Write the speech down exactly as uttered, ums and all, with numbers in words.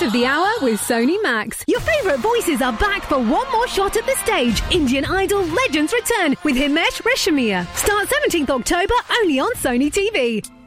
of the hour with Sony Max. Your favourite voices are back for one more shot at the stage. Indian Idol Legends return with Himesh Reshammiya. Start seventeenth October only on Sony T V.